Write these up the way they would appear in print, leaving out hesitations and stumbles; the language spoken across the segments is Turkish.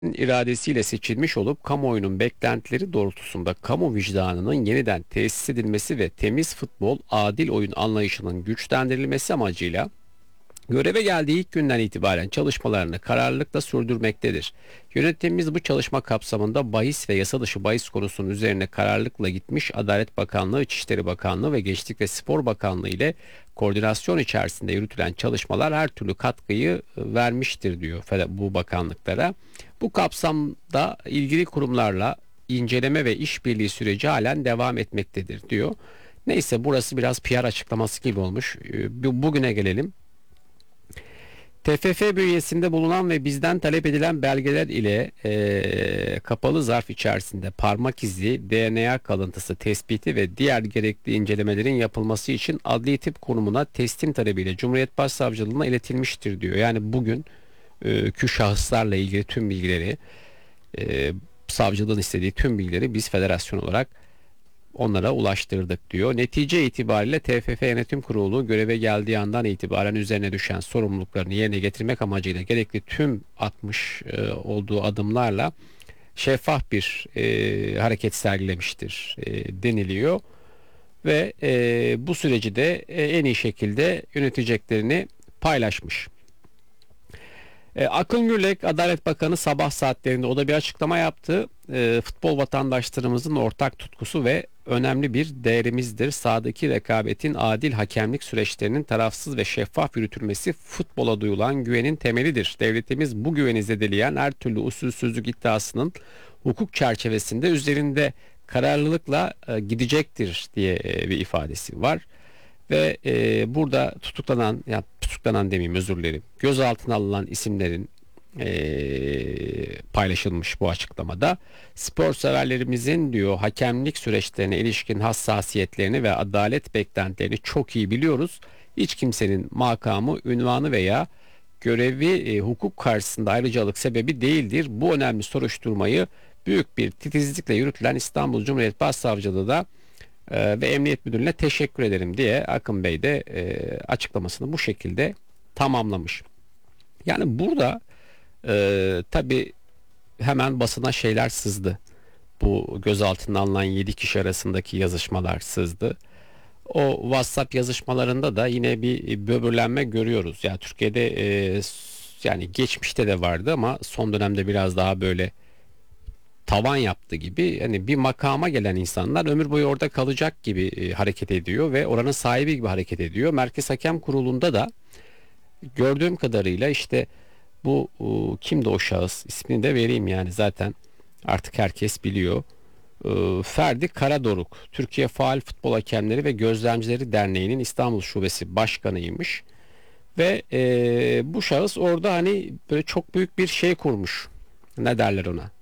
iradesiyle seçilmiş olup kamuoyunun beklentileri doğrultusunda kamu vicdanının yeniden tesis edilmesi ve temiz futbol, adil oyun anlayışının güçlendirilmesi amacıyla göreve geldiği ilk günden itibaren çalışmalarını kararlılıkla sürdürmektedir. Yönetimimiz bu çalışma kapsamında bahis ve yasa dışı bahis konusunun üzerine kararlılıkla gitmiş, Adalet Bakanlığı, İçişleri Bakanlığı ve Gençlik ve Spor Bakanlığı ile koordinasyon içerisinde yürütülen çalışmalar her türlü katkıyı vermiştir diyor bu bakanlıklara. Bu kapsamda ilgili kurumlarla inceleme ve işbirliği süreci halen devam etmektedir diyor. Neyse, burası biraz PR açıklaması gibi olmuş. Bugüne gelelim. TFF bünyesinde bulunan ve bizden talep edilen belgeler ile kapalı zarf içerisinde parmak izi, DNA kalıntısı tespiti ve diğer gerekli incelemelerin yapılması için adli tip konumuna teslim talebiyle Cumhuriyet Başsavcılığına iletilmiştir diyor. Yani bugün şahıslarla ilgili tüm bilgileri, savcılığın istediği tüm bilgileri biz federasyon olarak onlara ulaştırdık diyor. Netice itibariyle TFF Yönetim Kurulu göreve geldiği andan itibaren üzerine düşen sorumluluklarını yerine getirmek amacıyla gerekli tüm atmış olduğu adımlarla şeffaf bir hareket sergilemiştir deniliyor. Ve bu süreci de en iyi şekilde yöneteceklerini paylaşmış. Akın Gürlek, Adalet Bakanı, sabah saatlerinde o da bir açıklama yaptı. Futbol vatandaşlarımızın ortak tutkusu ve önemli bir değerimizdir. Sahadaki rekabetin, adil hakemlik süreçlerinin tarafsız ve şeffaf yürütülmesi futbola duyulan güvenin temelidir. Devletimiz bu güveni zedeleyen her türlü usulsüzlük iddiasının hukuk çerçevesinde üzerinde kararlılıkla gidecektir diye bir ifadesi var. Ve burada tutuklanan demeyeyim, özür dilerim, gözaltına alınan isimlerin paylaşılmış bu açıklamada. Spor severlerimizin diyor hakemlik süreçlerine ilişkin hassasiyetlerini ve adalet beklentilerini çok iyi biliyoruz. Hiç kimsenin makamı, ünvanı veya görevi hukuk karşısında ayrıcalık sebebi değildir. Bu önemli soruşturmayı büyük bir titizlikle yürütülen İstanbul Cumhuriyet Başsavcılığı da ve Emniyet Müdürlüğü'ne teşekkür ederim diye Akın Bey de açıklamasını bu şekilde tamamlamış. Yani burada tabii hemen basına şeyler sızdı. Bu gözaltına alınan 7 kişi arasındaki yazışmalar sızdı. O WhatsApp yazışmalarında da yine bir böbürlenme görüyoruz. Yani Türkiye'de yani geçmişte de vardı ama son dönemde biraz daha böyle tavan yaptı gibi, hani bir makama gelen insanlar ömür boyu orada kalacak gibi hareket ediyor ve oranın sahibi gibi hareket ediyor. Merkez Hakem Kurulu'nda da gördüğüm kadarıyla işte bu kimdi o şahıs, ismini de vereyim yani zaten artık herkes biliyor. Ferdi Karadoruk, Türkiye Faal Futbol Hakemleri ve Gözlemcileri Derneği'nin İstanbul Şubesi Başkanıymış. Ve bu şahıs orada hani böyle çok büyük bir şey kurmuş. Ne derler ona?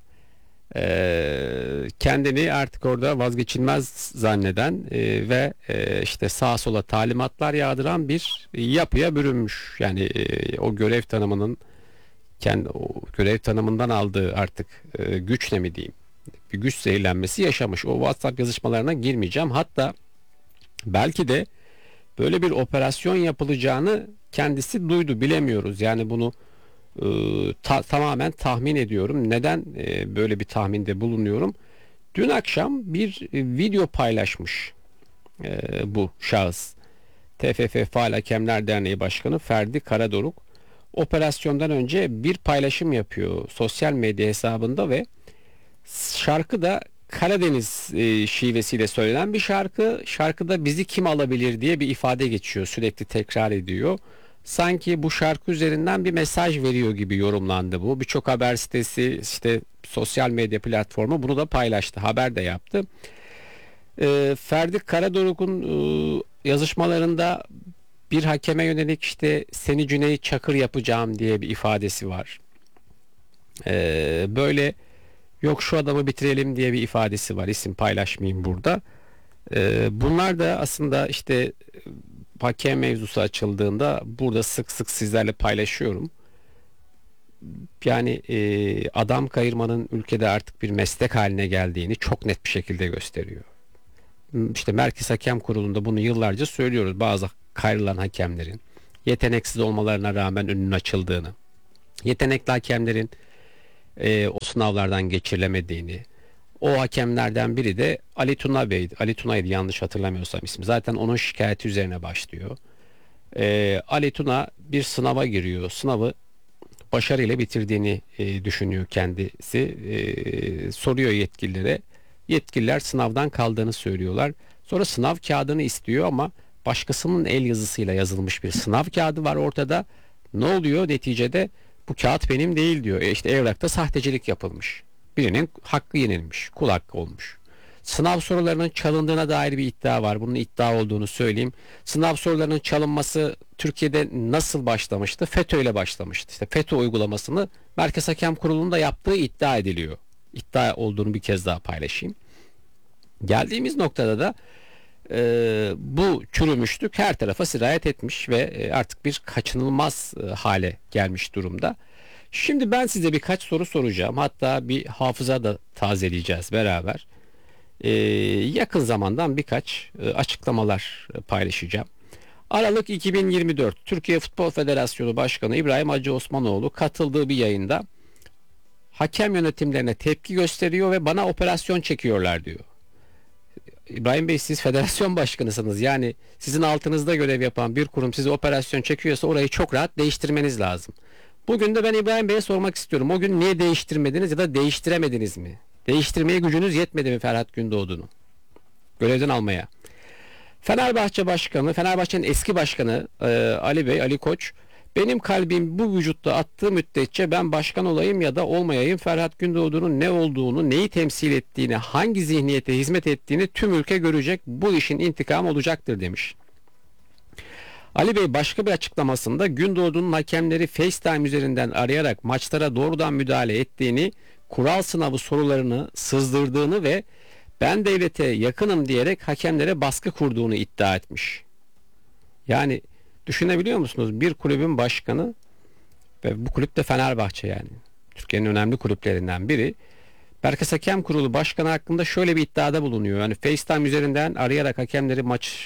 Kendini artık orada vazgeçilmez zanneden ve işte sağa sola talimatlar yağdıran bir yapıya bürünmüş. Yani o görev tanımının o görev tanımından aldığı artık güçle mi diyeyim, bir güç zehirlenmesi yaşamış. O WhatsApp yazışmalarına girmeyeceğim. Hatta belki de böyle bir operasyon yapılacağını kendisi duydu, bilemiyoruz. Yani bunu tamamen tahmin ediyorum. Neden böyle bir tahminde bulunuyorum? Dün akşam bir video paylaşmış bu şahıs. TFF Faal Hakemler Derneği Başkanı Ferdi Karadoruk operasyondan önce bir paylaşım yapıyor sosyal medya hesabında ve şarkı da Karadeniz şivesiyle söylenen bir şarkı. Şarkıda bizi kim alabilir diye bir ifade geçiyor. Sürekli tekrar ediyor. Sanki bu şarkı üzerinden bir mesaj veriyor gibi yorumlandı bu. Birçok haber sitesi, işte sosyal medya platformu bunu da paylaştı. Haber de yaptı. Ferdi Karadoruk'un yazışmalarında bir hakeme yönelik işte seni Cüneyt Çakır yapacağım diye bir ifadesi var. Böyle yok şu adamı bitirelim diye bir ifadesi var. İsim paylaşmayayım burada. Bunlar da aslında işte hakem mevzusu açıldığında burada sık sık sizlerle paylaşıyorum. Yani adam kayırmanın ülkede artık bir meslek haline geldiğini çok net bir şekilde gösteriyor. İşte Merkez Hakem Kurulu'nda bunu yıllarca söylüyoruz. Bazı kayrılan hakemlerin yeteneksiz olmalarına rağmen önünün açıldığını, yetenekli hakemlerin o sınavlardan geçirilemediğini. O hakemlerden biri de Ali Tuna Bey'di. Ali Tuna'ydı yanlış hatırlamıyorsam ismi. Zaten onun şikayeti üzerine başlıyor. Ali Tuna bir sınava giriyor. Sınavı başarıyla bitirdiğini düşünüyor kendisi. Soruyor yetkililere. Yetkililer sınavdan kaldığını söylüyorlar. Sonra sınav kağıdını istiyor ama başkasının el yazısıyla yazılmış bir sınav kağıdı var ortada. Ne oluyor neticede? Bu kağıt benim değil diyor. İşte evrakta sahtecilik yapılmış. Birinin hakkı yenilmiş. Kul hakkı olmuş. Sınav sorularının çalındığına dair bir iddia var. Bunun iddia olduğunu söyleyeyim. Sınav sorularının çalınması Türkiye'de nasıl başlamıştı? FETÖ ile başlamıştı. İşte FETÖ uygulamasını Merkez Hakem Kurulu'nda yaptığı iddia ediliyor. İddia olduğunu bir kez daha paylaşayım. Geldiğimiz noktada da bu çürümüşlük her tarafa sirayet etmiş ve artık bir kaçınılmaz hale gelmiş durumda. Şimdi ben size birkaç soru soracağım. Hatta bir hafıza da tazeleyeceğiz beraber. Yakın zamandan birkaç açıklamalar paylaşacağım. Aralık 2024 Türkiye Futbol Federasyonu Başkanı İbrahim Hacı Osmanoğlu katıldığı bir yayında hakem yönetimlerine tepki gösteriyor ve bana operasyon çekiyorlar diyor. İbrahim Bey, siz federasyon başkanısınız. Yani sizin altınızda görev yapan bir kurum size operasyon çekiyorsa orayı çok rahat değiştirmeniz lazım. Bugün de ben İbrahim Bey'e sormak istiyorum. O gün niye değiştirmediniz ya da değiştiremediniz mi? Değiştirmeye gücünüz yetmedi mi Ferhat Gündoğdu'nu? Görevden almaya. Fenerbahçe Başkanı, Fenerbahçe'nin eski başkanı Ali Koç, benim kalbim bu vücutta attığı müddetçe ben başkan olayım ya da olmayayım, Ferhat Gündoğdu'nun ne olduğunu, neyi temsil ettiğini, hangi zihniyete hizmet ettiğini tüm ülke görecek, bu işin intikamı olacaktır demiş. Ali Bey başka bir açıklamasında Gündoğdu'nun hakemleri FaceTime üzerinden arayarak maçlara doğrudan müdahale ettiğini, kural sınavı sorularını sızdırdığını ve ben devlete yakınım diyerek hakemlere baskı kurduğunu iddia etmiş. Yani düşünebiliyor musunuz? Bir kulübün başkanı ve bu kulüp de Fenerbahçe, yani Türkiye'nin önemli kulüplerinden biri, Merkez Hakem Kurulu Başkanı hakkında şöyle bir iddiada bulunuyor. Yani FaceTime üzerinden arayarak hakemleri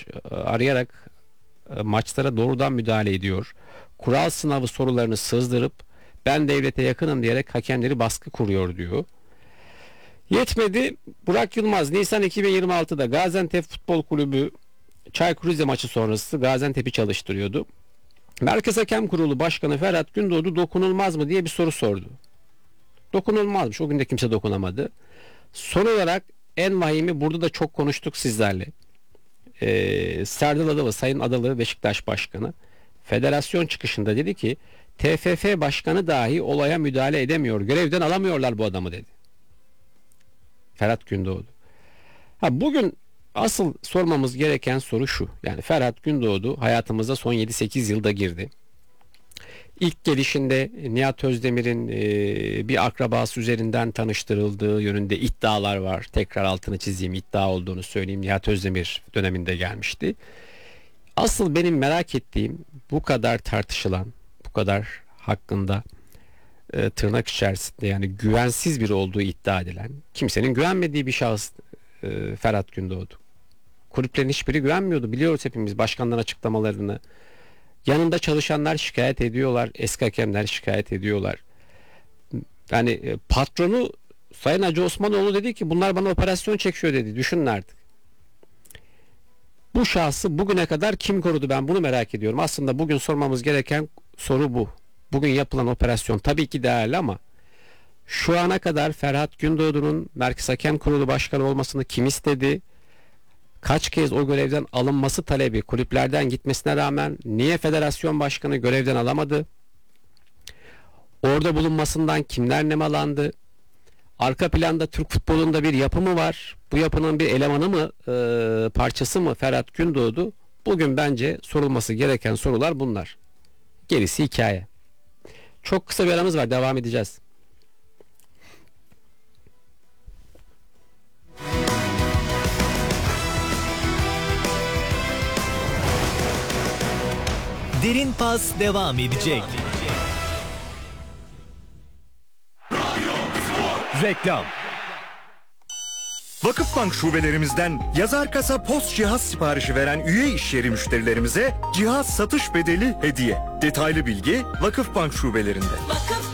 maçlara doğrudan müdahale ediyor. Kural sınavı sorularını sızdırıp ben devlete yakınım diyerek hakemleri baskı kuruyor diyor. Yetmedi. Burak Yılmaz Nisan 2026'da Gaziantep Futbol Kulübü Çaykur Rize maçı sonrası Gaziantep'i çalıştırıyordu. Merkez Hakem Kurulu Başkanı Ferhat Gündoğdu dokunulmaz mı diye bir soru sordu. Dokunulmazmış. O gün de kimse dokunamadı. Son olarak en vahimi, burada da çok konuştuk sizlerle. Serdal Adalı, Sayın Adalı Beşiktaş Başkanı federasyon çıkışında dedi ki TFF Başkanı dahi olaya müdahale edemiyor. Görevden alamıyorlar bu adamı dedi. Ferhat Gündoğdu. Bugün asıl sormamız gereken soru şu. Yani Ferhat Gündoğdu hayatımıza son 7-8 yılda girdi. İlk gelişinde Nihat Özdemir'in bir akrabası üzerinden tanıştırıldığı yönünde iddialar var. Tekrar altını çizeyim, iddia olduğunu söyleyeyim. Nihat Özdemir döneminde gelmişti. Asıl benim merak ettiğim, bu kadar tartışılan, bu kadar hakkında tırnak içerisinde yani güvensiz biri olduğu iddia edilen, kimsenin güvenmediği bir şahıs Ferhat Gündoğdu. Kulüplerin hiçbiri güvenmiyordu. Biliyoruz hepimiz başkanların açıklamalarını. Yanında çalışanlar şikayet ediyorlar. Eski hakemler şikayet ediyorlar. Yani patronu Sayın Hacı Osmanoğlu dedi ki bunlar bana operasyon çekiyor dedi. Düşünün artık. Bu şahsı bugüne kadar kim korudu, ben bunu merak ediyorum. Aslında bugün sormamız gereken soru bu. Bugün yapılan operasyon tabii ki değerli ama şu ana kadar Ferhat Gündoğdu'nun Merkez Hakem Kurulu Başkanı olmasını kim istedi? Kaç kez o görevden alınması talebi kulüplerden gitmesine rağmen niye federasyon başkanı görevden alamadı? Orada bulunmasından kimler nemalandı? Arka planda Türk futbolunda bir yapı mı var? Bu yapının bir elemanı mı, parçası mı Ferhat Gündoğdu? Bugün bence sorulması gereken sorular bunlar. Gerisi hikaye. Çok kısa bir aramız var, devam edeceğiz. Derin Pas devam edecek. Reklam. Vakıfbank şubelerimizden yazar kasa post cihaz siparişi veren üye işyeri müşterilerimize cihaz satış bedeli hediye. Detaylı bilgi Vakıfbank şubelerinde. Vakıfbank.